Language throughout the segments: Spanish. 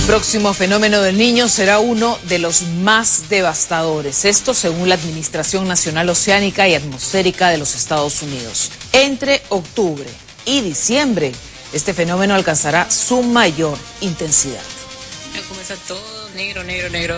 próximo fenómeno del Niño será uno de los más devastadores. Esto según la Administración Nacional Oceánica y Atmosférica de los Estados Unidos. Entre octubre y diciembre, este fenómeno alcanzará su mayor intensidad. Ya comienza todo negro, negro, negro.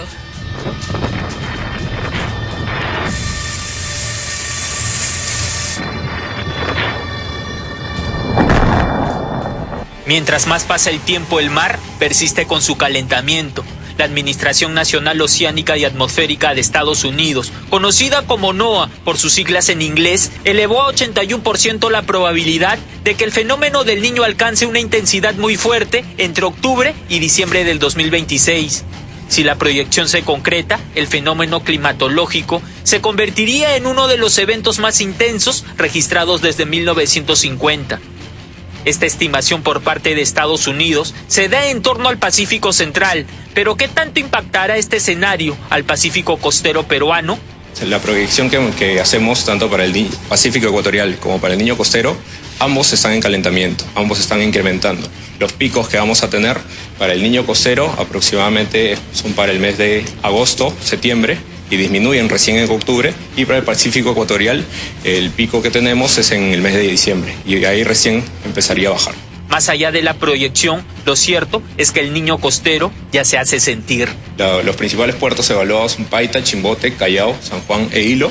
Mientras más pasa el tiempo, el mar persiste con su calentamiento. La Administración Nacional Oceánica y Atmosférica de Estados Unidos, conocida como NOAA por sus siglas en inglés, elevó a 81% la probabilidad de que el fenómeno del Niño alcance una intensidad muy fuerte entre octubre y diciembre del 2026. Si la proyección se concreta, el fenómeno climatológico se convertiría en uno de los eventos más intensos registrados desde 1950. Esta estimación por parte de Estados Unidos se da en torno al Pacífico Central, pero ¿qué tanto impactará este escenario al Pacífico costero peruano? La proyección que hacemos tanto para el Pacífico ecuatorial como para el Niño costero, ambos están en calentamiento, ambos están incrementando. Los picos que vamos a tener para el Niño costero aproximadamente son para el mes de agosto, septiembre, y disminuyen recién en octubre, y para el Pacífico ecuatorial el pico que tenemos es en el mes de diciembre y ahí recién empezaría a bajar. Más allá de la proyección, lo cierto es que el Niño costero ya se hace sentir. Los principales puertos evaluados son Paita, Chimbote, Callao, San Juan e Hilo.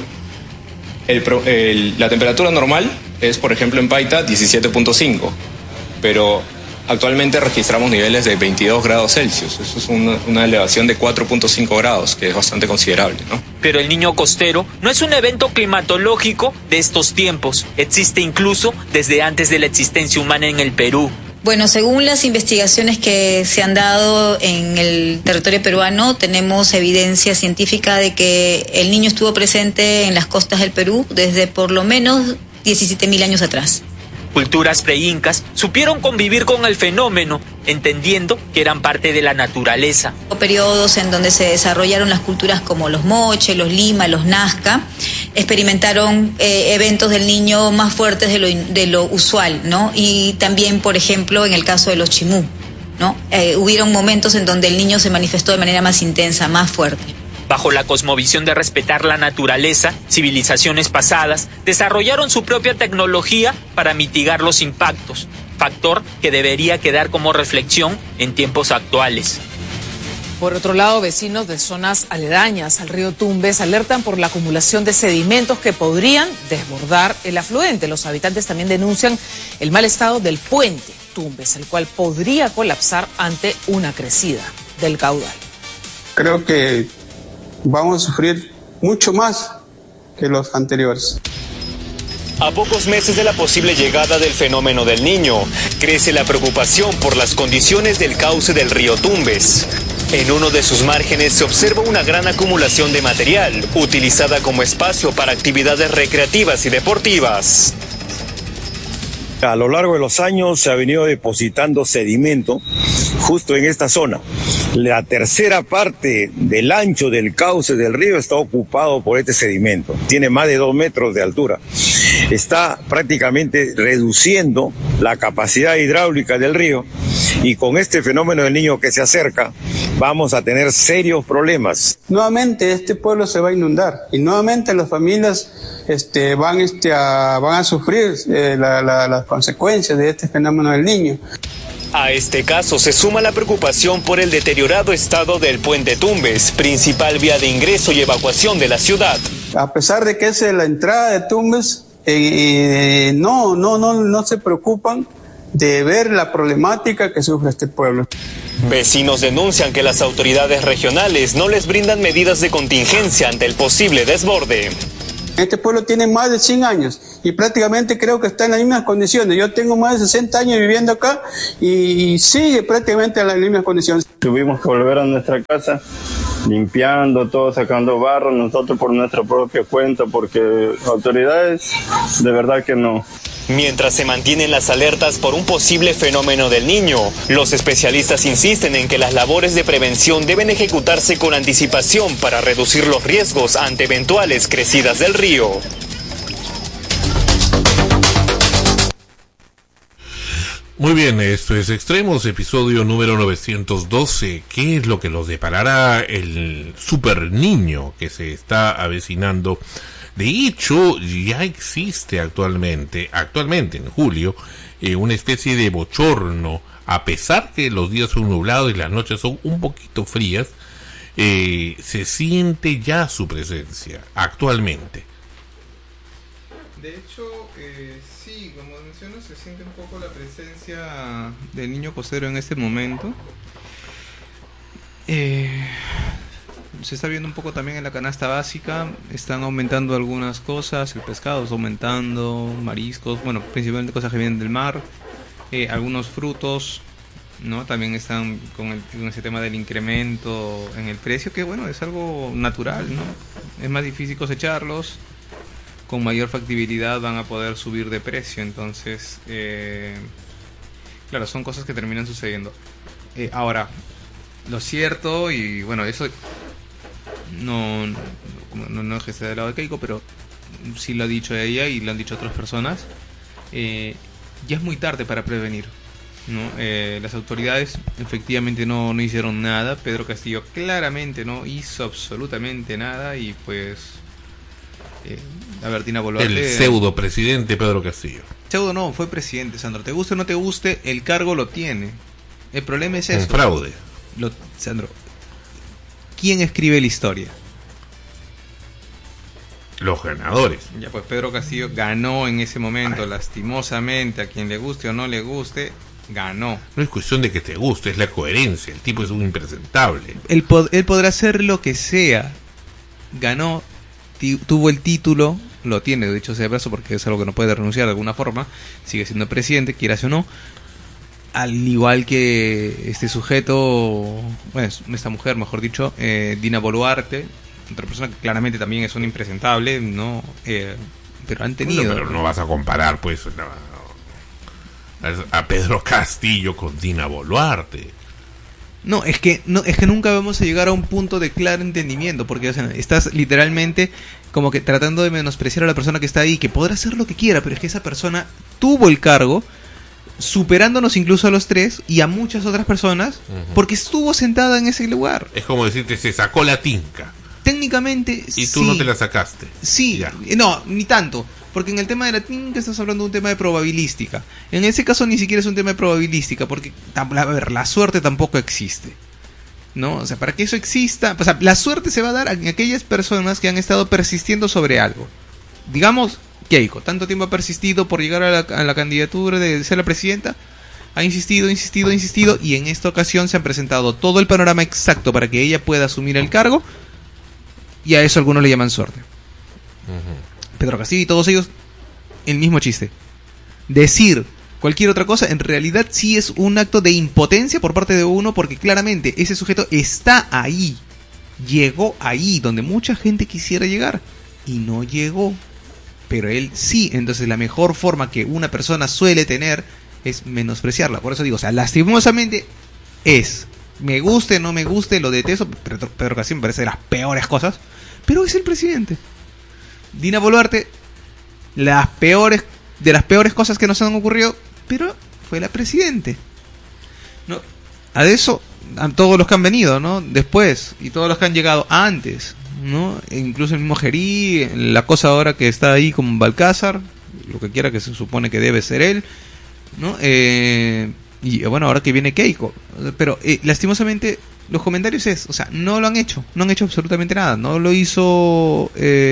La temperatura normal es, por ejemplo, en Paita 17.5, pero actualmente registramos niveles de 22 grados Celsius. Eso es una elevación de 4.5 grados, que es bastante considerable, ¿no? Pero el Niño costero no es un evento climatológico de estos tiempos. Existe incluso desde antes de la existencia humana en el Perú. Bueno, según las investigaciones que se han dado en el territorio peruano, tenemos evidencia científica de que el Niño estuvo presente en las costas del Perú desde por lo menos 17.000 años atrás. Culturas preincas supieron convivir con el fenómeno, entendiendo que eran parte de la naturaleza. Periodos en donde se desarrollaron las culturas como los Moche, los Lima, los Nazca, experimentaron eventos del Niño más fuertes de lo usual, ¿no? Y también, por ejemplo, en el caso de los Chimú, ¿no? Hubieron momentos en donde el Niño se manifestó de manera más intensa, más fuerte. Bajo la cosmovisión de respetar la naturaleza, civilizaciones pasadas desarrollaron su propia tecnología para mitigar los impactos, factor que debería quedar como reflexión en tiempos actuales. Por otro lado, vecinos de zonas aledañas al río Tumbes alertan por la acumulación de sedimentos que podrían desbordar el afluente. Los habitantes también denuncian el mal estado del puente Tumbes, el cual podría colapsar ante una crecida del caudal. Creo que vamos a sufrir mucho más que los anteriores. A pocos meses de la posible llegada del fenómeno del Niño, crece la preocupación por las condiciones del cauce del río Tumbes. En uno de sus márgenes se observa una gran acumulación de material, utilizada como espacio para actividades recreativas y deportivas. A lo largo de los años se ha venido depositando sedimento justo en esta zona. La tercera parte del ancho del cauce del río está ocupado por este sedimento. Tiene más de 2 metros de altura. Está prácticamente reduciendo la capacidad hidráulica del río y con este fenómeno del Niño que se acerca vamos a tener serios problemas. Nuevamente este pueblo se va a inundar y nuevamente las familias van a sufrir las consecuencias de este fenómeno del Niño. A este caso se suma la preocupación por el deteriorado estado del puente Tumbes, principal vía de ingreso y evacuación de la ciudad. A pesar de que es la entrada de Tumbes, no se preocupan de ver la problemática que sufre este pueblo. Vecinos denuncian que las autoridades regionales no les brindan medidas de contingencia ante el posible desborde. Este pueblo tiene más de 100 años y prácticamente creo que está en las mismas condiciones. Yo tengo más de 60 años viviendo acá y sigue prácticamente en las mismas condiciones. Tuvimos que volver a nuestra casa limpiando todo, sacando barro, nosotros por nuestra propia cuenta, porque autoridades de verdad que no. Mientras se mantienen las alertas por un posible fenómeno del Niño, los especialistas insisten en que las labores de prevención deben ejecutarse con anticipación para reducir los riesgos ante eventuales crecidas del río. Muy bien, esto es Extremos, episodio número 912. ¿Qué es lo que nos deparará el super niño que se está avecinando? De hecho, ya existe actualmente en julio, una especie de bochorno. A pesar que los días son nublados y las noches son un poquito frías, se siente ya su presencia actualmente. De hecho, sí, como mencionas, se siente un poco la presencia del niño costero en este momento. Se está viendo un poco también en la canasta básica. Están aumentando algunas cosas, el pescado está aumentando, mariscos, bueno, principalmente cosas que vienen del mar. Algunos frutos, ¿no? También están con ese tema del incremento en el precio, que bueno, es algo natural, ¿no? Es más difícil cosecharlos, con mayor factibilidad van a poder subir de precio, entonces claro, son cosas que terminan sucediendo. Ahora, lo cierto, y bueno, eso no es que esté del lado de Keiko, pero sí lo ha dicho ella y lo han dicho otras personas, ya es muy tarde para prevenir, ¿no? Las autoridades efectivamente no hicieron nada. Pedro Castillo claramente no hizo absolutamente nada, y pues a ver, Dina Boluarte, el pseudo presidente Pedro Castillo. Pseudo no, fue presidente, Sandro. Te guste o no te guste, el cargo lo tiene. El problema es eso. Un fraude. Sandro, ¿quién escribe la historia? Los ganadores. Ya, pues Pedro Castillo ganó en ese momento, lastimosamente, a quien le guste o no le guste, ganó. No es cuestión de que te guste, es la coherencia. El tipo es un impresentable. Él podrá hacer lo que sea. Ganó, tuvo el título, lo tiene, de hecho sea brazo, porque es algo que no puede renunciar de alguna forma. Sigue siendo presidente, quieras o no. Al igual que este sujeto, bueno, esta mujer, mejor dicho, Dina Boluarte, otra persona que claramente también es un impresentable, ¿no? Pero han tenido... Bueno, pero no vas a comparar, pues, a Pedro Castillo con Dina Boluarte. No, es que nunca vamos a llegar a un punto de claro entendimiento, porque, o sea, estás literalmente como que tratando de menospreciar a la persona que está ahí, que podrá hacer lo que quiera, pero es que esa persona tuvo el cargo, superándonos incluso a los tres y a muchas otras personas, porque estuvo sentada en ese lugar. Es como decirte, se sacó la tinca. Técnicamente, y tú no te la sacaste. Sí, ya. No, ni tanto. Porque en el tema de la tinca estás hablando de un tema de probabilística. En ese caso ni siquiera es un tema de probabilística, porque, a ver, la suerte tampoco existe, ¿no? O sea, para que eso exista, o sea, la suerte se va a dar a aquellas personas que han estado persistiendo sobre algo. Digamos, Keiko, tanto tiempo ha persistido por llegar a la candidatura de ser la presidenta, ha insistido, y en esta ocasión se han presentado todo el panorama exacto para que ella pueda asumir el cargo, y a eso algunos le llaman suerte. Pedro Castillo y todos ellos, el mismo chiste. Decir cualquier otra cosa, en realidad sí es un acto de impotencia por parte de uno, porque claramente ese sujeto está ahí, llegó ahí donde mucha gente quisiera llegar y no llegó, pero él sí. Entonces la mejor forma que una persona suele tener es menospreciarla. Por eso digo, o sea, lastimosamente es, me guste, no me guste, lo detesto. Pedro Castillo me parece de las peores cosas, pero es el presidente. Dina Boluarte, de las peores cosas que nos han ocurrido, pero fue la presidente, ¿no? A eso, a todos los que han venido, ¿no? Después, y todos los que han llegado antes, ¿no? E incluso el mismo Gerí, la cosa ahora que está ahí con Balcázar, lo que quiera, que se supone que debe ser él, ¿no? Y bueno, ahora que viene Keiko, pero lastimosamente los comentarios es, o sea, no han hecho absolutamente nada. No lo hizo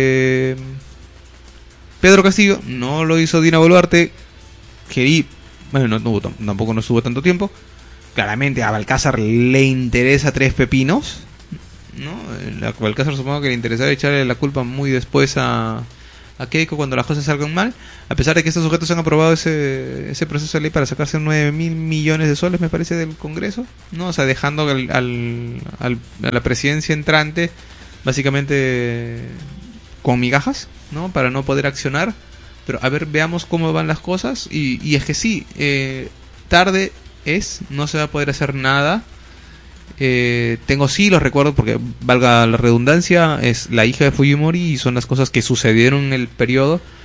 Pedro Castillo, no lo hizo Dina Boluarte, Gerí, bueno, tampoco no estuvo tanto tiempo. Claramente a Balcázar le interesa tres pepinos, ¿no? A Balcázar supongo que le interesará echarle la culpa muy después a Keiko cuando las cosas salgan mal, a pesar de que estos sujetos han aprobado ese proceso de ley para sacarse 9.000 millones de soles, me parece, del Congreso, ¿no? O sea, dejando a la presidencia entrante básicamente con migajas, ¿no? Para no poder accionar. Pero a ver, veamos cómo van las cosas. Y es que sí, tarde no se va a poder hacer nada. Tengo sí los recuerdos, porque valga la redundancia, es la hija de Fujimori y son las cosas que sucedieron en el periodo.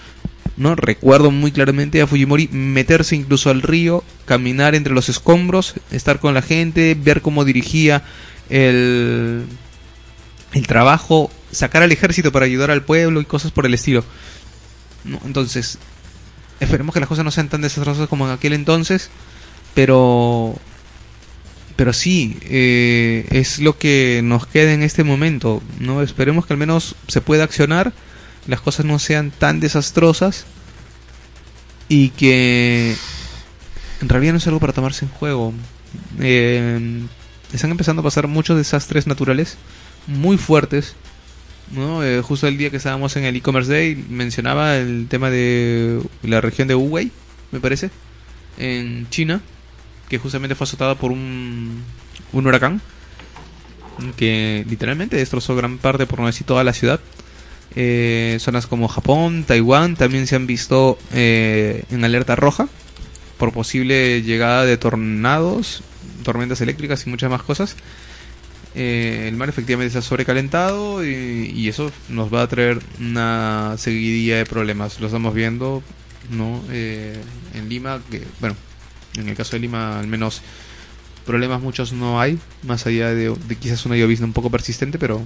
¿no? Recuerdo muy claramente a Fujimori meterse incluso al río, caminar entre los escombros, estar con la gente, ver cómo dirigía el trabajo, sacar al ejército para ayudar al pueblo y cosas por el estilo, ¿no? Entonces, esperemos que las cosas no sean tan desastrosas como en aquel entonces, pero sí, es lo que nos queda en este momento, ¿no? Esperemos que al menos se pueda accionar, las cosas no sean tan desastrosas y que en realidad no es algo para tomarse en juego. Están empezando a pasar muchos desastres naturales muy fuertes, ¿no? Justo el día que estábamos en el e-commerce day mencionaba el tema de la región de Hubei, me parece, en China, que justamente fue azotada por un huracán que literalmente destrozó gran parte, por no decir toda la ciudad. Zonas como Japón, Taiwán también se han visto en alerta roja por posible llegada de tornados, tormentas eléctricas y muchas más cosas. El mar efectivamente se ha sobrecalentado y eso nos va a traer una seguidilla de problemas. Lo estamos viendo, ¿no? En Lima, que bueno, en el caso de Lima al menos problemas muchos no hay, más allá de quizás una llovizna un poco persistente, pero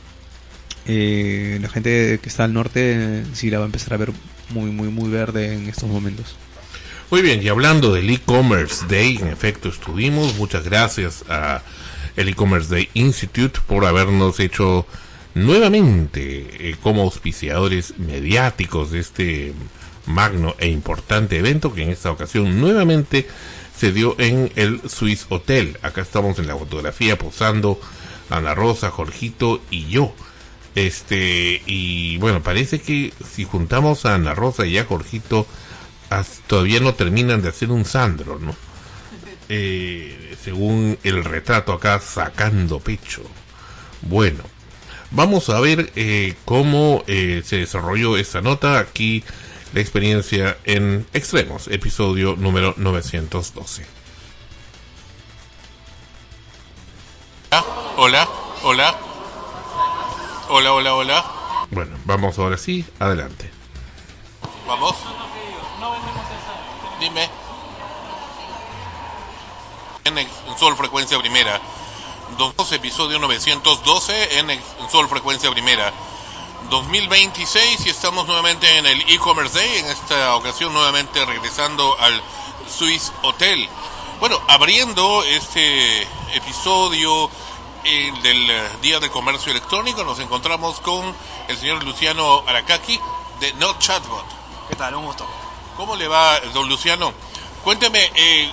la gente que está al norte sí la va a empezar a ver muy muy muy verde en estos momentos. Muy bien, y hablando del e-commerce day, en efecto estuvimos. Muchas gracias a el e-commerce day Institute por habernos hecho nuevamente como auspiciadores mediáticos de este magno e importante evento, que en esta ocasión nuevamente se dio en el Swiss Hotel. Acá estamos en la fotografía posando Ana Rosa, Jorgito y yo. Y bueno, parece que si juntamos a Ana Rosa y a Jorgito, todavía no terminan de hacer un Sandro, ¿no? Según el retrato acá, sacando pecho. Bueno, vamos a ver cómo se desarrolló esta nota. Aquí la experiencia en extremos, episodio número 912. Hola. Hola. Bueno, vamos ahora sí, adelante. Vamos. Dime. En Sol Frecuencia Primera. 2 episodio 912 en Sol Frecuencia Primera. 2026 y estamos nuevamente en el e-commerce day, en esta ocasión nuevamente regresando al Swiss Hotel. Bueno, abriendo este episodio del Día del Comercio Electrónico, nos encontramos con el señor Luciano Aracaki de Not Chatbot. ¿Qué tal? Un gusto. ¿Cómo le va, don Luciano? Cuénteme,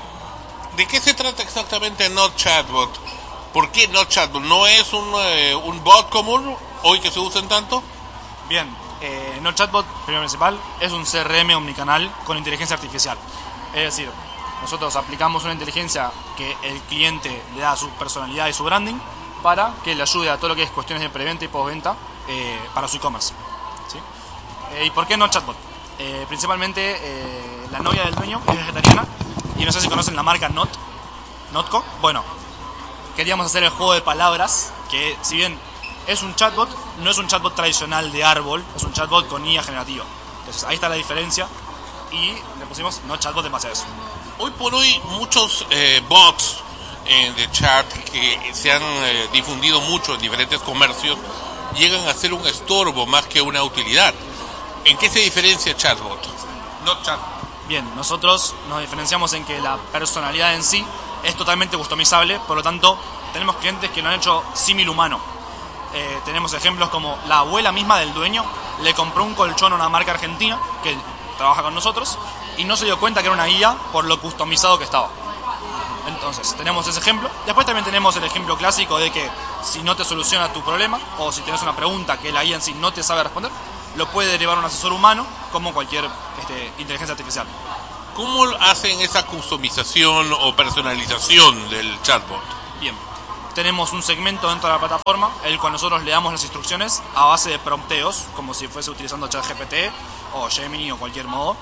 ¿de qué se trata exactamente Not Chatbot? ¿Por qué Not Chatbot? ¿No es un bot común hoy que se usan tanto? Bien, Not Chatbot, primero principal, es un CRM omnicanal con inteligencia artificial. Es decir, nosotros aplicamos una inteligencia que el cliente le da su personalidad y su branding para que le ayude a todo lo que es cuestiones de preventa y postventa para su e-commerce, ¿sí? ¿Y por qué Not Chatbot? Principalmente la novia del dueño es vegetariana y no sé si conocen la marca Notco. Bueno, queríamos hacer el juego de palabras, que si bien es un chatbot, no es un chatbot tradicional de árbol, es un chatbot con IA generativa. Entonces ahí está la diferencia y le pusimos Not Chatbot en base a eso. Hoy por hoy muchos bots de chat que se han difundido mucho en diferentes comercios llegan a ser un estorbo más que una utilidad. ¿En qué se diferencia Chatbot? Not Chatbot. Bien, nosotros nos diferenciamos en que la personalidad en sí es totalmente customizable, por lo tanto tenemos clientes que lo han hecho símil humano. Tenemos ejemplos como la abuela misma del dueño le compró un colchón a una marca argentina que trabaja con nosotros y no se dio cuenta que era una IA por lo customizado que estaba. Entonces tenemos ese ejemplo. Después también tenemos el ejemplo clásico de que si no te soluciona tu problema o si tienes una pregunta que la IA en sí no te sabe responder, lo puede derivar un asesor humano como cualquier inteligencia artificial. ¿Cómo hacen esa customización o personalización del chatbot? Bien, tenemos un segmento dentro de la plataforma, el cual nosotros le damos las instrucciones a base de prompteos, como si fuese utilizando ChatGPT o Gemini o cualquier modo,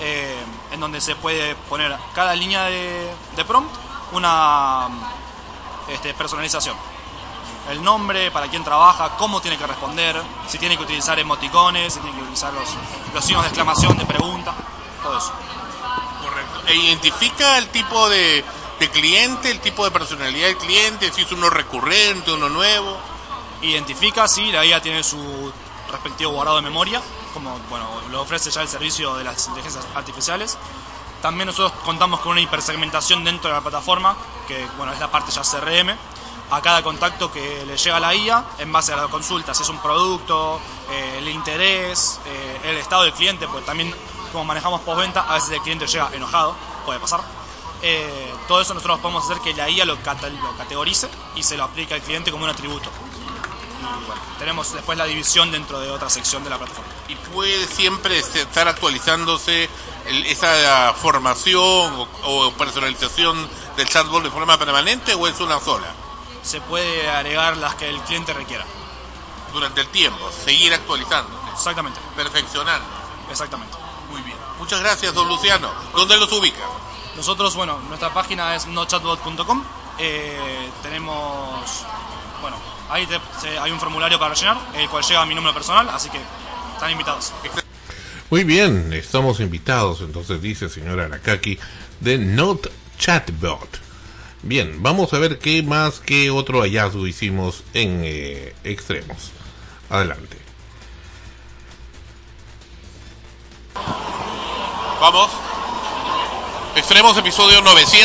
en donde se puede poner cada línea de prompt una personalización. el nombre, para quién trabaja, cómo tiene que responder, si tiene que utilizar emoticones, si tiene que utilizar los signos de exclamación, de pregunta, todo eso. Correcto. E identifica el tipo de cliente, el tipo de personalidad del cliente, si es uno recurrente, uno nuevo. Identifica, sí, la IA tiene su respectivo guardado de memoria, como lo ofrece ya el servicio de las inteligencias artificiales. También nosotros contamos con una hipersegmentación dentro de la plataforma, que es la parte ya CRM. A cada contacto que le llega a la IA, en base a la consulta, si es un producto, el interés, el estado del cliente, pues también como manejamos postventa, a veces el cliente llega enojado, puede pasar. Todo eso nosotros podemos hacer que la IA lo categorice y se lo aplique al cliente como un atributo. Y tenemos después la división dentro de otra sección de la plataforma. ¿Y puede siempre estar actualizándose esa formación o personalización del chatbot de forma permanente o es una sola? Se puede agregar las que el cliente requiera. Durante el tiempo, seguir actualizando. Exactamente. Perfeccionando. Exactamente. Muy bien. Muchas gracias, don Luciano. ¿Dónde los ubica? Nosotros, nuestra página es nochatbot.com. Tenemos, ahí hay un formulario para rellenar, el cual llega a mi número personal, así que están invitados. Muy bien, estamos invitados, entonces dice señora Arakaki, de Not Chatbot. Bien, vamos a ver qué otro hallazgo hicimos en Extremos. Adelante. Vamos. Extremos, episodio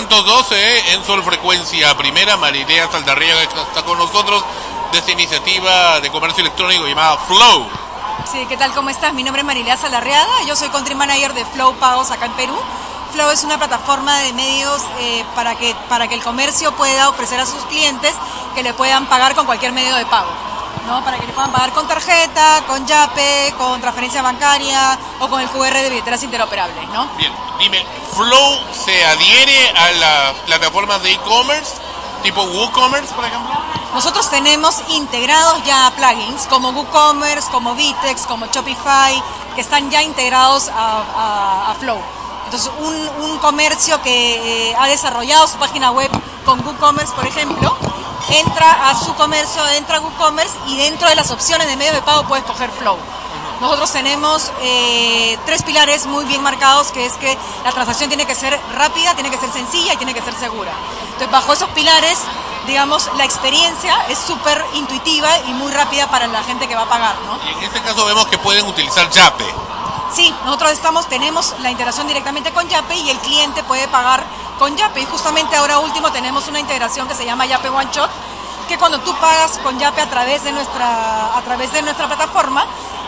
912 en Sol Frecuencia Primera. Marilea Saldarriaga está con nosotros de esta iniciativa de comercio electrónico llamada Flow. Sí, ¿qué tal? ¿Cómo estás? Mi nombre es Marilea Saldarriaga, yo soy Country Manager de Flow Pagos acá en Perú. Flow es una plataforma de medios para que el comercio pueda ofrecer a sus clientes que le puedan pagar con cualquier medio de pago, ¿no? Para que le puedan pagar con tarjeta, con Yape, con transferencia bancaria o con el QR de billeteras interoperables, ¿no? Bien, dime, ¿Flow se adhiere a las plataformas de e-commerce, tipo WooCommerce, por ejemplo? Nosotros tenemos integrados ya plugins como WooCommerce, como Vitex, como Shopify, que están ya integrados a Flow. Entonces, un comercio que ha desarrollado su página web con WooCommerce, por ejemplo, entra a su comercio, entra a WooCommerce y dentro de las opciones de medio de pago puede escoger Flow. Nosotros tenemos 3 pilares muy bien marcados, que es que la transacción tiene que ser rápida, tiene que ser sencilla y tiene que ser segura. Entonces, bajo esos pilares, digamos, la experiencia es súper intuitiva y muy rápida para la gente que va a pagar, ¿no? Y en este caso vemos que pueden utilizar Yape. Sí, nosotros tenemos la integración directamente con Yape y el cliente puede pagar con Yape. Y justamente ahora último tenemos una integración que se llama Yape One Shot, que cuando tú pagas con Yape a través de nuestra plataforma,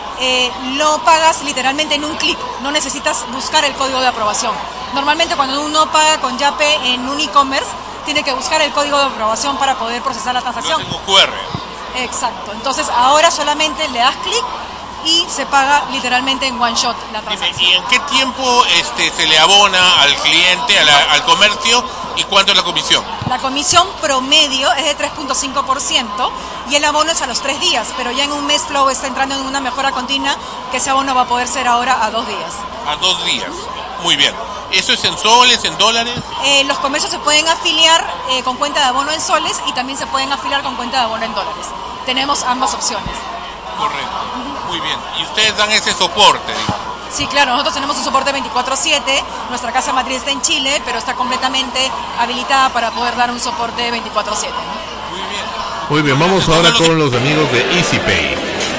lo pagas literalmente en un clic, no necesitas buscar el código de aprobación. Normalmente cuando uno paga con Yape en un e-commerce, tiene que buscar el código de aprobación para poder procesar la transacción. Yo tengo QR. Exacto, entonces ahora solamente le das clic y se paga literalmente en one shot la transacción. ¿Y en qué tiempo se le abona al cliente, al comercio, y cuánto es la comisión? La comisión promedio es de 3.5% y el abono es a los 3 días, pero ya en un mes Flow está entrando en una mejora continua que ese abono va a poder ser ahora a 2 días. A 2 días, muy bien. ¿Eso es en soles, en dólares? Los comercios se pueden afiliar con cuenta de abono en soles y también se pueden afiliar con cuenta de abono en dólares. Tenemos ambas opciones. Correcto, muy bien. ¿Y ustedes dan ese soporte, digamos? Sí, claro, nosotros tenemos un soporte 24/7, nuestra casa matriz está en Chile, pero está completamente habilitada para poder dar un soporte 24/7. Muy bien. Muy bien, vamos ahora con los amigos de EasyPay.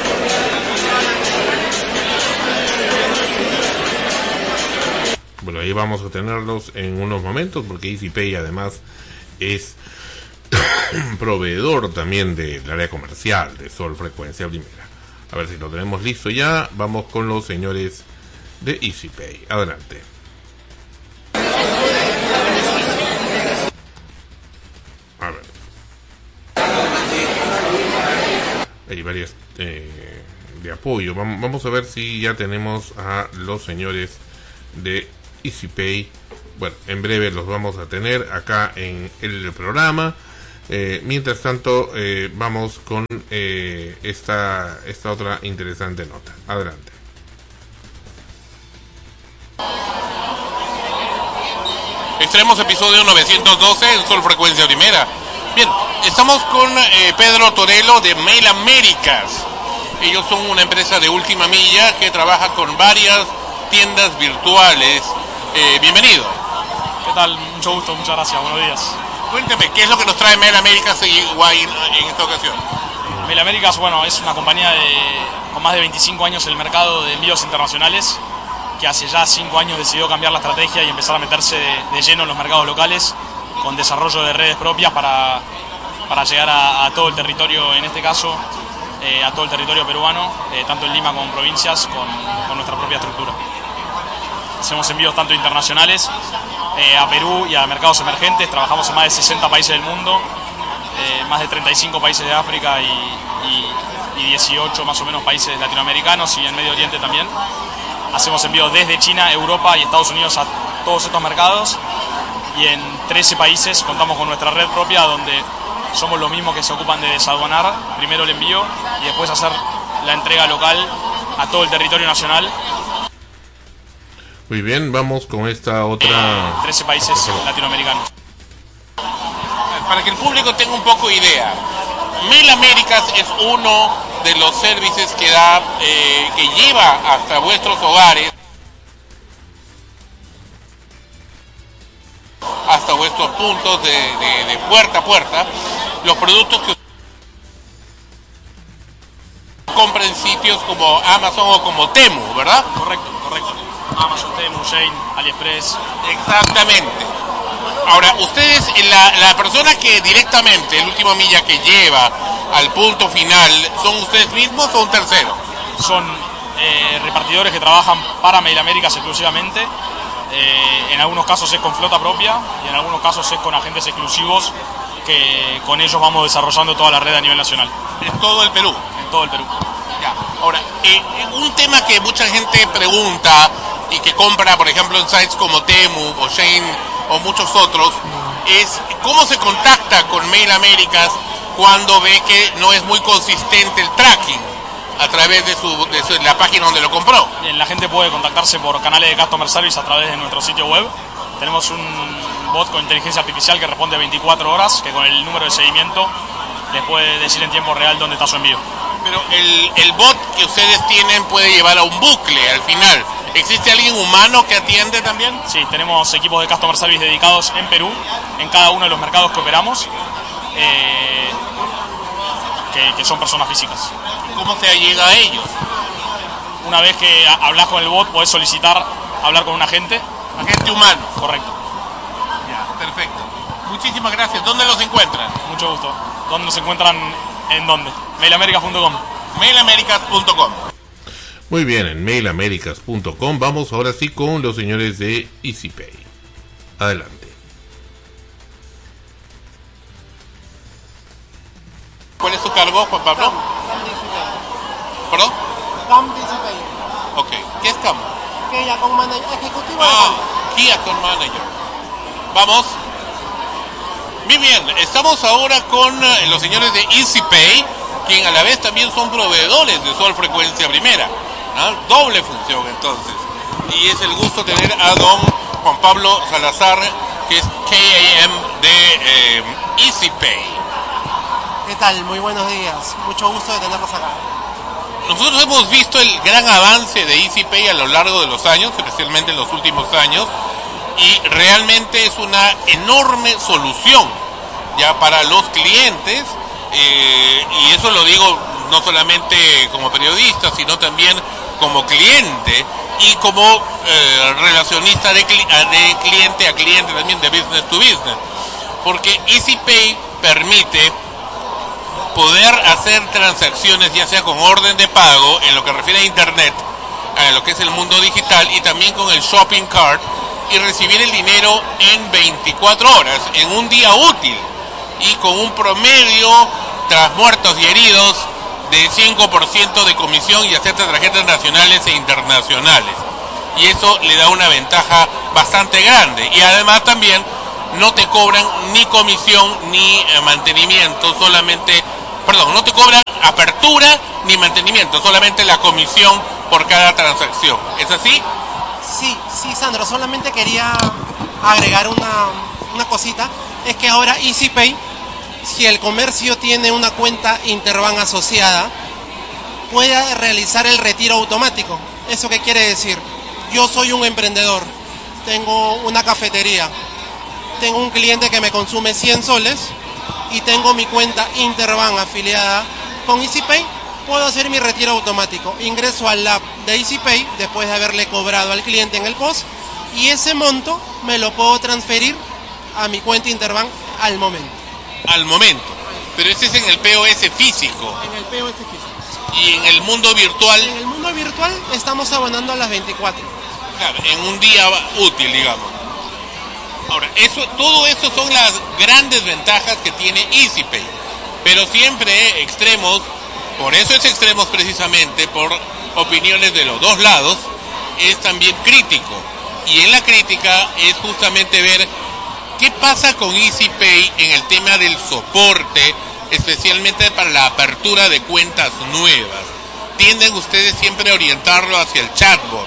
Bueno, ahí vamos a tenerlos en unos momentos porque EasyPay además es proveedor también del área comercial de Sol Frecuencia Primera. A ver si lo tenemos listo ya. Vamos con los señores de EasyPay. Adelante. A ver. Hay varias de apoyo. Vamos a ver si ya tenemos a los señores de EasyPay. Bueno, en breve los vamos a tener acá en el programa. Mientras tanto, vamos con esta otra interesante nota. Adelante. Extremos, episodio 912 en Sol Frecuencia Primera. Bien, estamos con Pedro Torello de Mail Américas. Ellos son una empresa de última milla que trabaja con varias tiendas virtuales. Bienvenido. ¿Qué tal? Mucho gusto, muchas gracias, buenos días. Cuéntame, ¿qué es lo que nos trae Mail Américas en esta ocasión? Mail Américas, bueno, es una compañía con más de 25 años en el mercado de envíos internacionales, que hace ya 5 años decidió cambiar la estrategia y empezar a meterse de lleno en los mercados locales, con desarrollo de redes propias para llegar a todo el territorio, en este caso, a todo el territorio peruano, tanto en Lima como en provincias, con nuestra propia estructura. Hacemos envíos tanto internacionales a Perú y a mercados emergentes, trabajamos en más de 60 países del mundo, más de 35 países de África y 18 más o menos países latinoamericanos y en Medio Oriente también. Hacemos envíos desde China, Europa y Estados Unidos a todos estos mercados, y en 13 países contamos con nuestra red propia, donde somos los mismos que se ocupan de desaduanar primero el envío y después hacer la entrega local a todo el territorio nacional. Muy bien, vamos con esta otra... 13 países latinoamericanos. Para que el público tenga un poco de idea, Mail Américas es uno de los servicios que que lleva hasta vuestros hogares, hasta vuestros puntos de puerta a puerta, los productos que compran en sitios como Amazon o como Temu, ¿verdad? Correcto. Amazon, Temu, Shein, AliExpress. Exactamente. Ahora, ustedes, la persona que directamente, el último milla que lleva al punto final, ¿son ustedes mismos o un tercero? Son repartidores que trabajan para Mail Américas exclusivamente. En algunos casos es con flota propia y en algunos casos es con agentes exclusivos que con ellos vamos desarrollando toda la red a nivel nacional. ¿En todo el Perú? En todo el Perú. Ya. Ahora, un tema que mucha gente pregunta y que compra, por ejemplo, en sites como Temu o Shein o muchos otros, es cómo se contacta con Mail Américas cuando ve que no es muy consistente el tracking a través de la página donde lo compró. Bien, la gente puede contactarse por canales de Customer Service a través de nuestro sitio web. Tenemos un bot con inteligencia artificial que responde 24 horas, que con el número de seguimiento les puede decir en tiempo real dónde está su envío. Pero el bot que ustedes tienen puede llevar a un bucle al final. ¿Existe alguien humano que atiende también? Sí, tenemos equipos de Customer Service dedicados en Perú, en cada uno de los mercados que operamos, que son personas físicas. ¿Cómo se llega a ellos? Una vez que hablas con el bot, podés solicitar hablar con un agente. Agente humano. Correcto. Ya, perfecto. Muchísimas gracias. ¿Dónde los encuentran? Mucho gusto. ¿Dónde nos encuentran? ¿En dónde? Mailaméricas.com. Mailaméricas.com. Muy bien, en mailaméricas.com. Vamos ahora sí con los señores de EasyPay. Adelante. ¿Cuál es su cargo, Juan Pablo? ¿Perdón? CAM EasyPay. Ok. ¿Qué es CAM? Key Account Manager, ejecutivo. Key Account Manager. Vamos. Muy bien, estamos ahora con los señores de EasyPay, quien a la vez también son proveedores de Sol Frecuencia Primera. Doble función entonces. Y es el gusto tener a don Juan Pablo Salazar, que es KAM de EasyPay. ¿Qué tal? Muy buenos días. Mucho gusto de tenerlos acá. Nosotros hemos visto el gran avance de EasyPay a lo largo de los años, especialmente en los últimos años, y realmente es una enorme solución ya para los clientes, y eso lo digo no solamente como periodista, sino también como cliente y como relacionista de cliente a cliente, también de business to business, porque EasyPay permite poder hacer transacciones ya sea con orden de pago en lo que refiere a internet, a lo que es el mundo digital, y también con el shopping cart, y recibir el dinero en 24 horas, en un día útil, y con un promedio tras muertos y heridos de 5% de comisión y acepta tarjetas nacionales e internacionales. Y eso le da una ventaja bastante grande. Y además también no te cobran ni comisión ni mantenimiento, solamente, perdón, no te cobran apertura ni mantenimiento, solamente la comisión por cada transacción. ¿Es así? Sí, Sandro, solamente quería agregar una cosita. Es que ahora EasyPay si el comercio tiene una cuenta Interbank asociada, puede realizar el retiro automático. ¿Eso qué quiere decir? Yo soy un emprendedor, tengo una cafetería, tengo un cliente que me consume 100 soles y tengo mi cuenta Interbank afiliada con EasyPay, puedo hacer mi retiro automático. Ingreso al app de EasyPay después de haberle cobrado al cliente en el POS y ese monto me lo puedo transferir a mi cuenta Interbank al momento. Al momento. Pero ese es en el POS físico. En el POS físico. ¿Y en el mundo virtual? En el mundo virtual estamos abonando a las 24. Claro, en un día útil, digamos. Ahora, todo eso son las grandes ventajas que tiene EasyPay. Pero siempre Extremos, por eso es Extremos precisamente, por opiniones de los dos lados, es también crítico. Y en la crítica es justamente ver qué pasa con EasyPay en el tema del soporte, especialmente para la apertura de cuentas nuevas. Tienden ustedes siempre a orientarlo hacia el chatbot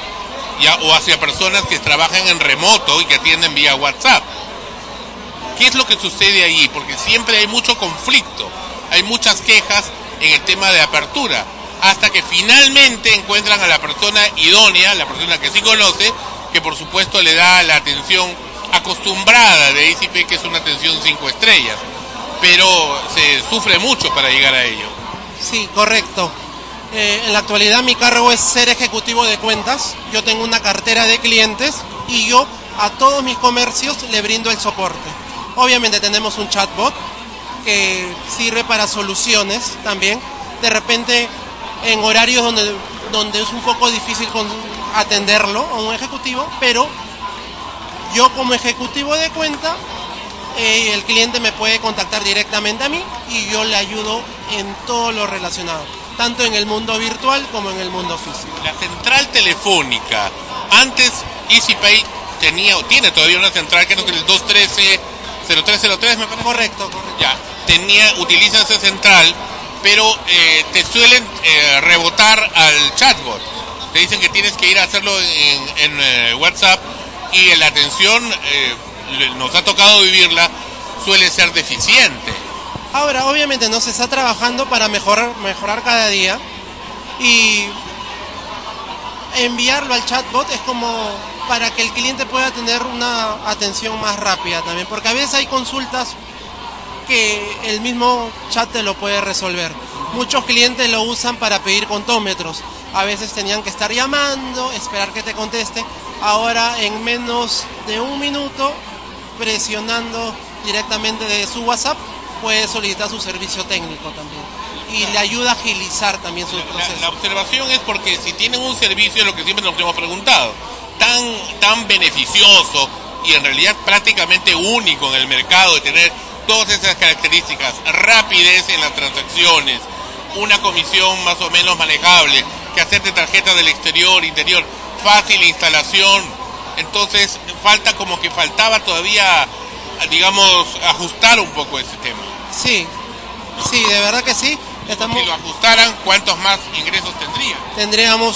o hacia personas que trabajan en remoto y que atienden vía WhatsApp. ¿Qué es lo que sucede ahí? Porque siempre hay mucho conflicto, hay muchas quejas en el tema de apertura, hasta que finalmente encuentran a la persona idónea, la persona que sí conoce, que por supuesto le da la atención acostumbrada de EasyPay, que es una atención 5 estrellas, pero se sufre mucho para llegar a ello. Sí, correcto. En la actualidad mi cargo es ser ejecutivo de cuentas. Yo tengo una cartera de clientes y yo a todos mis comercios le brindo el soporte. Obviamente tenemos un chatbot que sirve para soluciones también. De repente en horarios donde es un poco difícil atenderlo a un ejecutivo, pero yo como ejecutivo de cuenta, el cliente me puede contactar directamente a mí y yo le ayudo en todo lo relacionado, tanto en el mundo virtual como en el mundo físico. La central telefónica, antes EasyPay tiene todavía una central que es el 213-0303, me parece. Correcto. Ya, utiliza esa central, pero te suelen rebotar al chatbot. Te dicen que tienes que ir a hacerlo en WhatsApp y la atención, nos ha tocado vivirla, suele ser deficiente. Ahora, obviamente, se está trabajando para mejorar cada día y enviarlo al chatbot es como para que el cliente pueda tener una atención más rápida también, porque a veces hay consultas que el mismo chat te lo puede resolver. Muchos clientes lo usan para pedir contómetros. A veces tenían que estar llamando, esperar que te conteste. Ahora en menos de un minuto, presionando directamente de su WhatsApp, puede solicitar su servicio técnico también. Y le ayuda a agilizar también su proceso. La observación es porque si tienen un servicio, lo que siempre nos hemos preguntado, tan beneficioso y en realidad prácticamente único en el mercado, de tener todas esas características, rapidez en las transacciones, una comisión más o menos manejable, que hacerte tarjetas del exterior, interior, fácil instalación. Entonces faltaba todavía, digamos, ajustar un poco ese tema. Sí, de verdad que sí. Si lo ajustaran, ¿cuántos más ingresos tendríamos?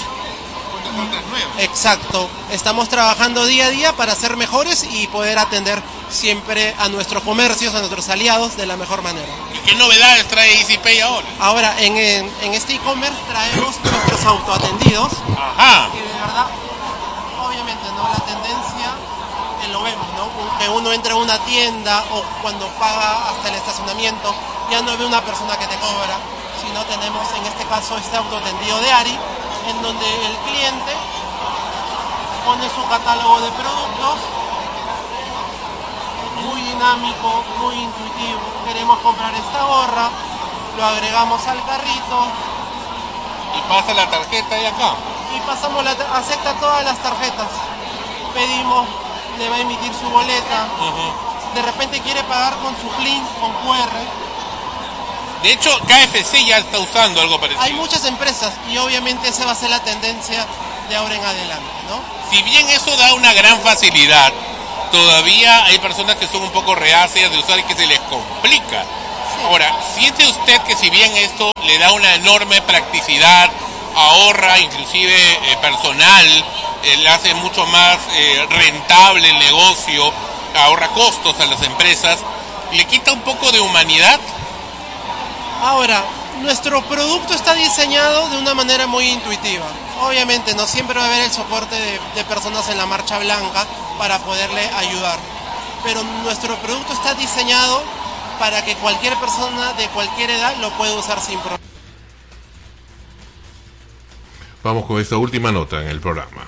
Exacto. Estamos trabajando día a día para ser mejores y poder atender siempre a nuestros comercios, a nuestros aliados de la mejor manera. ¿Y qué novedades trae EasyPay ahora? Ahora, en este e-commerce traemos nuestros autoatendidos. Ajá. Que de verdad, obviamente, la tendencia que lo vemos, que uno entra a una tienda o cuando paga hasta el estacionamiento, ya no ve una persona que te cobra, sino tenemos en este caso este autoatendido de Ari, en donde el cliente pone su catálogo de productos, muy dinámico, muy intuitivo. Queremos comprar esta gorra, lo agregamos al carrito y pasa la tarjeta ahí acá. Y pasamos acepta todas las tarjetas. Pedimos, le va a emitir su boleta. De repente quiere pagar con su PLIN, con QR. De hecho, KFC ya está usando algo parecido. Hay muchas empresas y obviamente esa va a ser la tendencia de ahora en adelante, Si bien eso da una gran facilidad, todavía hay personas que son un poco reacias de usar y que se les complica. Sí. Ahora, ¿siente usted que si bien esto le da una enorme practicidad, ahorra inclusive personal, le hace mucho más rentable el negocio, ahorra costos a las empresas, ¿Le quita un poco de humanidad? Ahora, nuestro producto está diseñado de una manera muy intuitiva. Obviamente no siempre va a haber el soporte de personas en la marcha blanca para poderle ayudar, pero nuestro producto está diseñado para que cualquier persona de cualquier edad lo pueda usar sin problema. Vamos con esta última nota en el programa.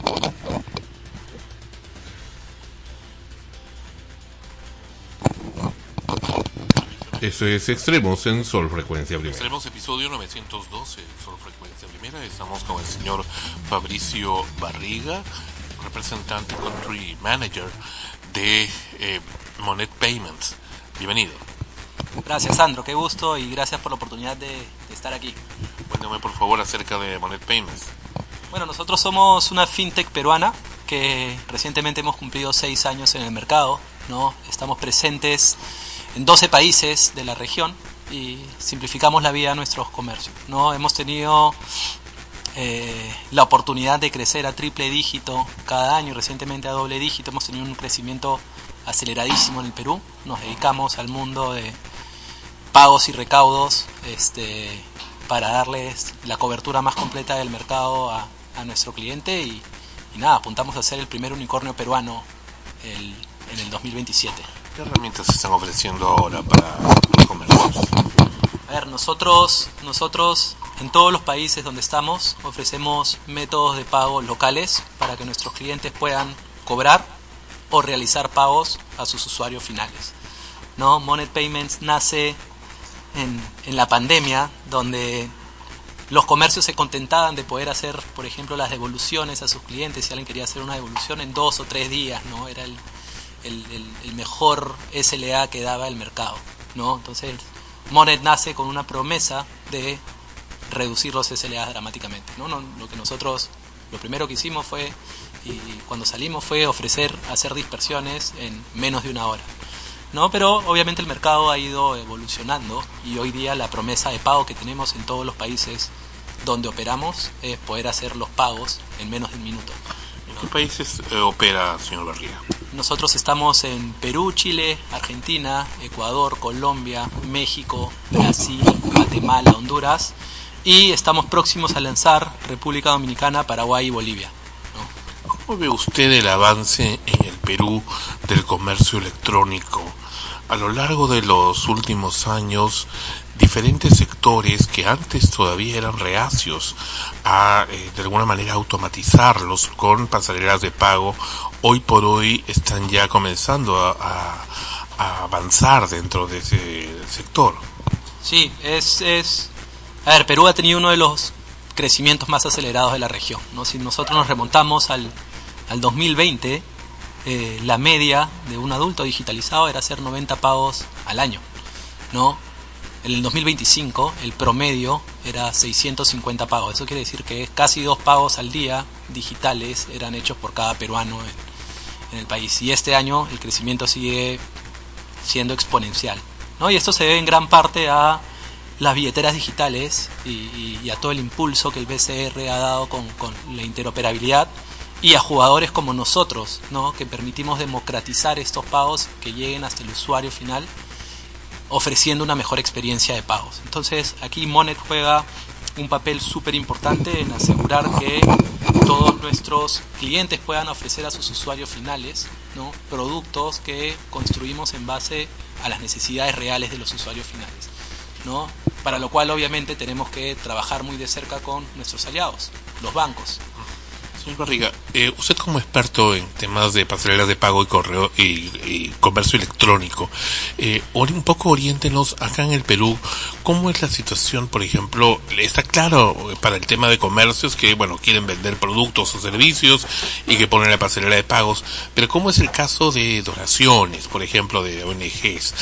Eso es Extremos en Sol Frecuencia Primera. Extremos episodio 912, Sol Frecuencia Primera. Estamos con el señor Fabricio Barriga, representante Country Manager de Monet Payments. Bienvenido. Gracias, Sandro, qué gusto y gracias por la oportunidad de estar aquí. Cuéntame por favor acerca de Monet Payments. Bueno, nosotros somos una fintech peruana que recientemente hemos cumplido 6 años en el mercado, ¿no? Estamos presentes en 12 países de la región y simplificamos la vida a nuestros comercios, ¿no? Hemos tenido la oportunidad de crecer a triple dígito cada año, recientemente a doble dígito. Hemos tenido un crecimiento aceleradísimo en el Perú. Nos dedicamos al mundo de pagos y recaudos para darles la cobertura más completa del mercado a nuestro cliente y nada, apuntamos a ser el primer unicornio peruano en el 2027. ¿Qué herramientas se están ofreciendo ahora para los comercios? A ver, nosotros en todos los países donde estamos ofrecemos métodos de pago locales para que nuestros clientes puedan cobrar o realizar pagos a sus usuarios finales, ¿no? Monet Payments nace en la pandemia, donde los comercios se contentaban de poder hacer, por ejemplo, las devoluciones a sus clientes. Si alguien quería hacer una devolución en 2 o 3 días, ¿no? Era el mejor SLA que daba el mercado, ¿no? Entonces Monet nace con una promesa de reducir los SLA dramáticamente, ¿no? Lo primero que hicimos fue, y cuando salimos, fue hacer dispersiones en menos de 1 hora, ¿no? Pero obviamente el mercado ha ido evolucionando y hoy día la promesa de pago que tenemos en todos los países donde operamos es poder hacer los pagos en menos de 1 minuto. ¿En qué países opera, señor Barriga? Nosotros estamos en Perú, Chile, Argentina, Ecuador, Colombia, México, Brasil, Guatemala, Honduras y estamos próximos a lanzar República Dominicana, Paraguay y Bolivia, ¿no? ¿Cómo ve usted el avance en el Perú del comercio electrónico? A lo largo de los últimos años, diferentes sectores que antes todavía eran reacios a, de alguna manera, automatizarlos con pasarelas de pago, hoy por hoy están ya comenzando a avanzar dentro de ese sector. Sí, a ver, Perú ha tenido uno de los crecimientos más acelerados de la región, ¿no? Si nosotros nos remontamos al 2020, la media de un adulto digitalizado era hacer 90 pagos al año, ¿no? En el 2025 el promedio era 650 pagos. Eso quiere decir que casi 2 pagos al día digitales eran hechos por cada peruano en el país. Y este año el crecimiento sigue siendo exponencial, ¿no? Y esto se debe en gran parte a las billeteras digitales y a todo el impulso que el BCR ha dado con la interoperabilidad y a jugadores como nosotros, ¿no? Que permitimos democratizar estos pagos que lleguen hasta el usuario final, ofreciendo una mejor experiencia de pagos. Entonces aquí Monet juega un papel súper importante en asegurar que todos nuestros clientes puedan ofrecer a sus usuarios finales, ¿no? Productos que construimos en base a las necesidades reales de los usuarios finales, ¿no? Para lo cual obviamente tenemos que trabajar muy de cerca con nuestros aliados, los bancos. Señor Barriga, usted como experto en temas de pasarelas de pago y correo y comercio electrónico, un poco oriéntenos acá en el Perú, ¿cómo es la situación? Por ejemplo, está claro para el tema de comercios que, bueno, quieren vender productos o servicios y que ponen la pasarela de pagos, pero ¿cómo es el caso de donaciones, por ejemplo, de ONGs?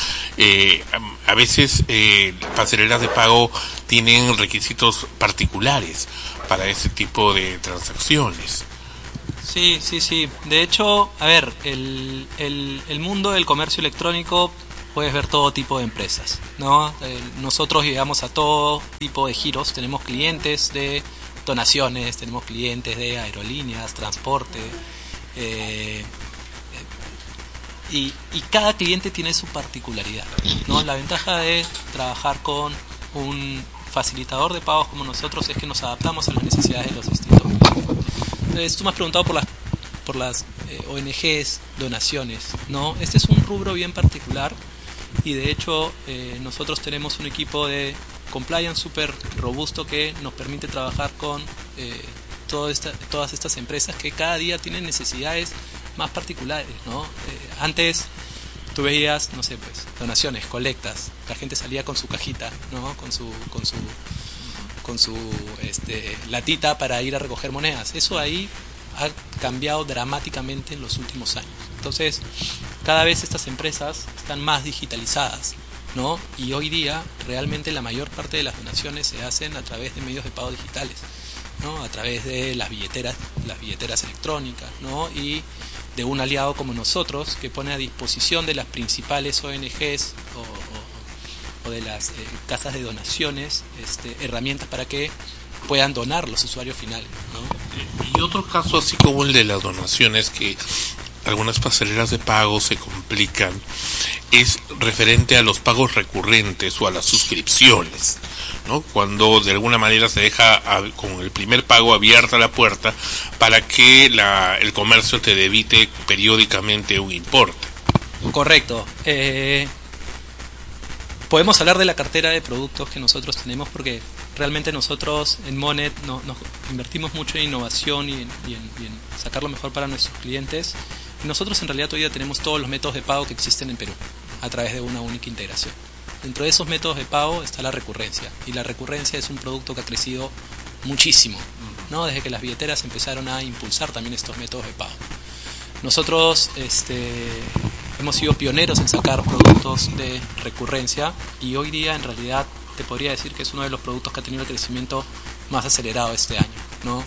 A veces pasarelas de pago tienen requisitos particulares para ese tipo de transacciones. Sí. De hecho, a ver, el mundo del comercio electrónico, puedes ver todo tipo de empresas, ¿no? Nosotros llegamos a todo tipo de giros. Tenemos clientes de donaciones, tenemos clientes de aerolíneas, transporte, Y cada cliente tiene su particularidad, ¿no? La ventaja de trabajar con un facilitador de pagos como nosotros es que nos adaptamos a las necesidades de los distintos grupos. Entonces, tú me has preguntado por las ONGs, donaciones, ¿no? Este es un rubro bien particular y de hecho nosotros tenemos un equipo de compliance súper robusto que nos permite trabajar con todas estas empresas que cada día tienen necesidades más particulares, ¿no? Antes tú veías, no sé, pues, donaciones, colectas, la gente salía con su cajita, ¿no? Con su latita para ir a recoger monedas. Eso ahí ha cambiado dramáticamente en los últimos años. Entonces, cada vez estas empresas están más digitalizadas, ¿no? Y hoy día realmente la mayor parte de las donaciones se hacen a través de medios de pago digitales, ¿no? A través de las billeteras electrónicas, ¿no? Y de un aliado como nosotros que pone a disposición de las principales ONGs o de las casas de donaciones herramientas para que puedan donar los usuarios finales, ¿no? Y otro caso así como el de las donaciones, que algunas pasarelas de pago se complican, es referente a los pagos recurrentes o a las suscripciones, ¿no? Cuando de alguna manera se deja con el primer pago abierta la puerta para que el comercio te debite periódicamente un importe. Correcto. Podemos hablar de la cartera de productos que nosotros tenemos porque realmente nosotros en Monet nos invertimos mucho en innovación y en sacar lo mejor para nuestros clientes. Y nosotros en realidad todavía tenemos todos los métodos de pago que existen en Perú a través de una única integración. Dentro de esos métodos de pago está la recurrencia, y la recurrencia es un producto que ha crecido muchísimo, ¿no? Desde que las billeteras empezaron a impulsar también estos métodos de pago. Nosotros hemos sido pioneros en sacar productos de recurrencia y hoy día en realidad te podría decir que es uno de los productos que ha tenido el crecimiento más acelerado este año, ¿no?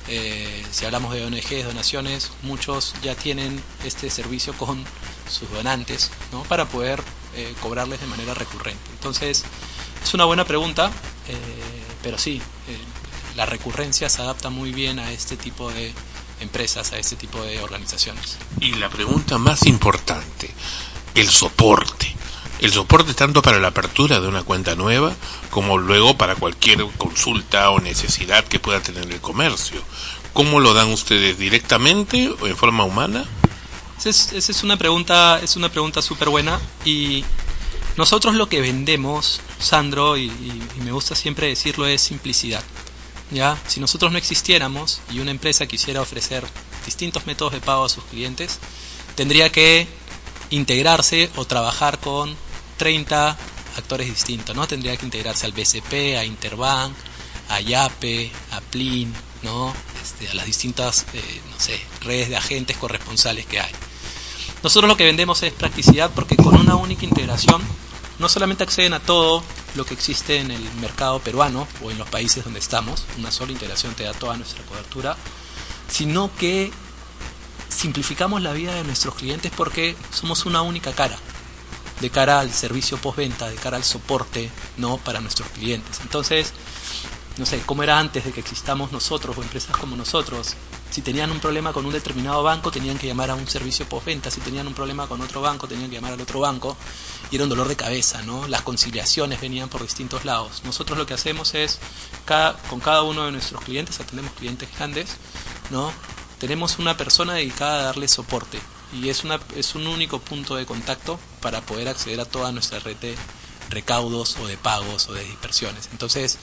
Si hablamos de ONGs, donaciones, muchos ya tienen este servicio con sus donantes, ¿no? Para poder cobrarles de manera recurrente. Entonces, es una buena pregunta, pero sí, la recurrencia se adapta muy bien a este tipo de empresas, a este tipo de organizaciones. Y la pregunta más importante, el soporte. El soporte tanto para la apertura de una cuenta nueva como luego para cualquier consulta o necesidad que pueda tener el comercio. ¿Cómo lo dan ustedes? ¿Directamente o en forma humana? Esa es una pregunta súper buena, y nosotros lo que vendemos, Sandro, y me gusta siempre decirlo, es simplicidad, ¿ya? Si nosotros no existiéramos y una empresa quisiera ofrecer distintos métodos de pago a sus clientes, tendría que integrarse o trabajar con 30 actores distintos, ¿no? Tendría que integrarse al BCP, a Interbank, a Yape, a Plin, ¿no? A las distintas redes de agentes corresponsales que hay. Nosotros lo que vendemos es practicidad, porque con una única integración no solamente acceden a todo lo que existe en el mercado peruano o en los países donde estamos, una sola integración te da toda nuestra cobertura, sino que simplificamos la vida de nuestros clientes porque somos una única cara, de cara al servicio postventa, de cara al soporte, ¿no? Para nuestros clientes. Entonces, no sé, cómo era antes de que existamos nosotros o empresas como nosotros. Si tenían un problema con un determinado banco, tenían que llamar a un servicio postventa. Si tenían un problema con otro banco, tenían que llamar al otro banco. Y era un dolor de cabeza, ¿no? Las conciliaciones venían por distintos lados. Nosotros lo que hacemos es, con cada uno de nuestros clientes, atendemos clientes grandes, ¿no? Tenemos una persona dedicada a darle soporte. Y es un único punto de contacto para poder acceder a toda nuestra red de recaudos o de pagos o de dispersiones. Entonces,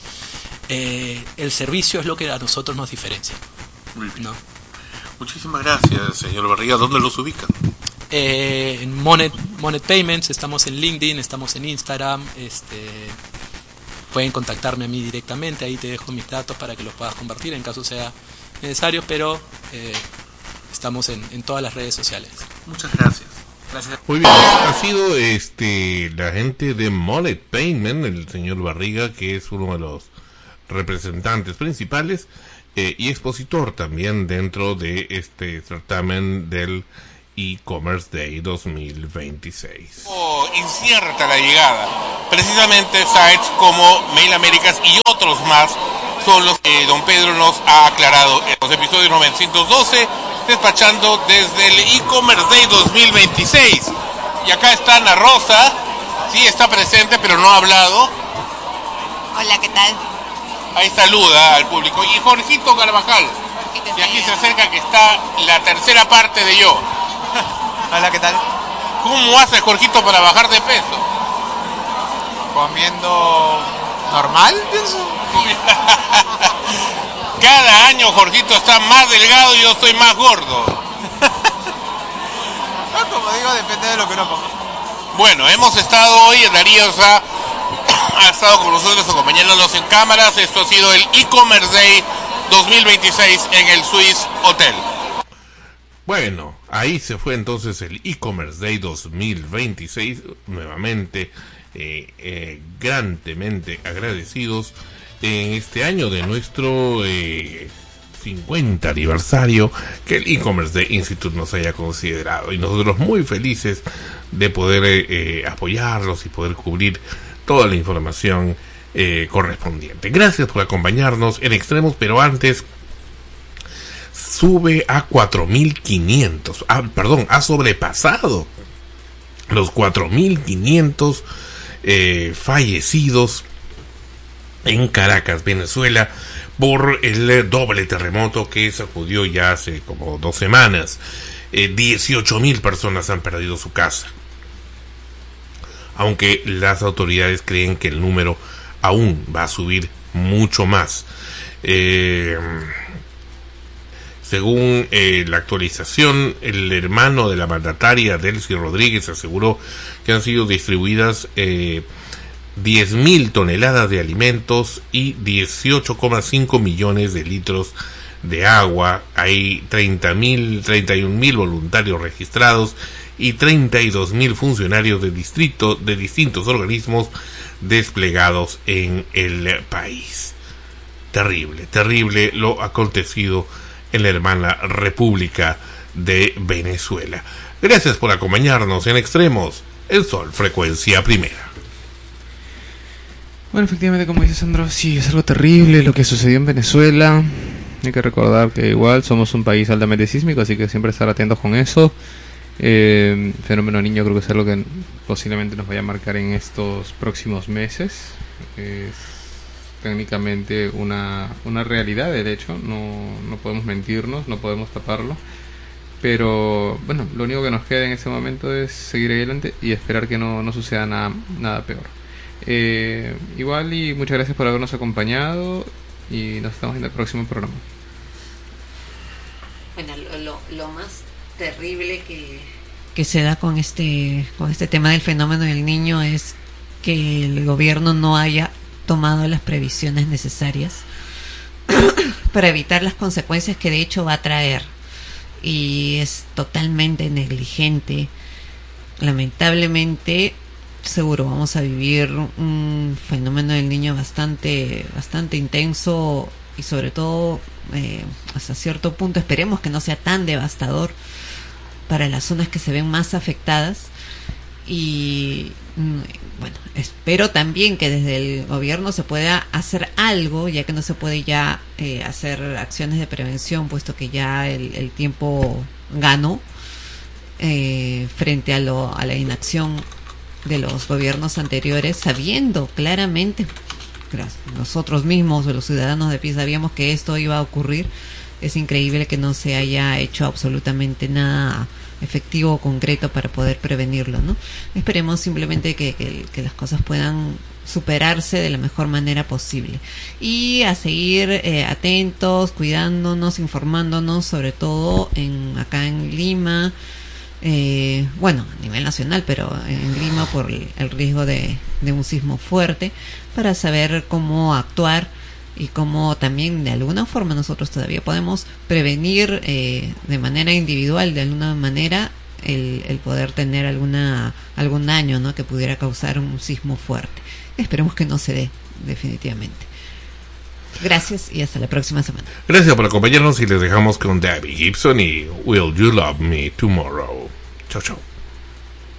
el servicio es lo que a nosotros nos diferencia. Muy bien. ¿No? Muchísimas gracias, señor Barriga. ¿Dónde los ubican? En Monet Payments, estamos en LinkedIn, estamos en Instagram. Pueden contactarme a mí directamente, ahí te dejo mis datos para que los puedas compartir en caso sea necesario, pero estamos en todas las redes sociales. Muchas gracias. Gracias. Muy bien, ha sido la gente de Monet Payment, el señor Barriga, que es uno de los representantes principales y expositor también dentro de este certamen del e-commerce Day 2026. Incierta la llegada. Precisamente sites como Mail Américas y otros más son los que don Pedro nos ha aclarado en los episodios 912 despachando desde el e-commerce day 2026. Y acá está Ana Rosa, sí está presente pero no ha hablado. Hola, ¿qué tal? Ahí saluda al público. Y Jorgito Carvajal, y aquí se acerca que está la tercera parte de yo. Hola, ¿qué tal? ¿Cómo haces, Jorgito, para bajar de peso? Comiendo normal, pienso. Cada año Jorgito está más delgado y yo estoy más gordo. Como digo, depende de lo que uno coma. Bueno, hemos estado hoy, Darío ha estado con nosotros acompañándonos en cámaras. Esto ha sido el e-commerce day 2026 en el Swiss Hotel. Bueno, ahí se fue entonces el e-commerce day 2026. Nuevamente, grandemente agradecidos en este año de nuestro 50 aniversario que el e-commerce day Institute nos haya considerado, y nosotros muy felices de poder apoyarlos y poder cubrir toda la información correspondiente. Gracias por acompañarnos en Extremos, pero antes sube a 4.500, ha sobrepasado los 4.500 fallecidos en Caracas, Venezuela, por el doble terremoto que sacudió ya hace como 2 semanas. 18.000 personas han perdido su casa, aunque las autoridades creen que el número aún va a subir mucho más. Según la actualización, el hermano de la mandataria, Delcy Rodríguez, aseguró que han sido distribuidas 10.000 toneladas de alimentos y 18,5 millones de litros de agua. Hay 31.000 voluntarios registrados y 32.000 funcionarios de distintos organismos desplegados en el país. Terrible lo acontecido en la hermana República de Venezuela. Gracias por acompañarnos en Extremos, el Sol, frecuencia primera. Bueno, efectivamente, como dice Sandro, sí, es algo terrible lo que sucedió en Venezuela. Hay que recordar que igual somos un país altamente sísmico, así que siempre estar atentos con eso. Fenómeno niño creo que es algo que posiblemente nos vaya a marcar en estos próximos meses. Es técnicamente una realidad, de hecho, no podemos mentirnos, no podemos taparlo. Pero bueno, lo único que nos queda en este momento es seguir adelante y esperar que no suceda nada peor. Igual, y muchas gracias por habernos acompañado y nos estamos en el próximo programa. Bueno, lo más terrible que se da con este tema del fenómeno del niño es que el gobierno no haya tomado las previsiones necesarias para evitar las consecuencias que de hecho va a traer, y es totalmente negligente. Lamentablemente, seguro vamos a vivir un fenómeno del niño bastante intenso, y sobre todo hasta cierto punto esperemos que no sea tan devastador para las zonas que se ven más afectadas. Y bueno, espero también que desde el gobierno se pueda hacer algo, ya que no se puede ya hacer acciones de prevención, puesto que ya el tiempo ganó frente a la inacción de los gobiernos anteriores, sabiendo claramente, nosotros mismos, los ciudadanos de pie, sabíamos que esto iba a ocurrir. Es increíble que no se haya hecho absolutamente nada efectivo o concreto para poder prevenirlo, ¿no? Esperemos simplemente que las cosas puedan superarse de la mejor manera posible, y a seguir atentos, cuidándonos, informándonos, sobre todo acá en Lima, bueno, a nivel nacional, pero en Lima por el riesgo de un sismo fuerte, para saber cómo actuar y cómo también de alguna forma nosotros todavía podemos prevenir de manera individual, de alguna manera, el poder tener algún daño, ¿no?, que pudiera causar un sismo fuerte. Esperemos que no se dé, definitivamente. Gracias y hasta la próxima semana. Gracias por acompañarnos, y les dejamos con Debbie Gibson y Will You Love Me Tomorrow. Chao, chao.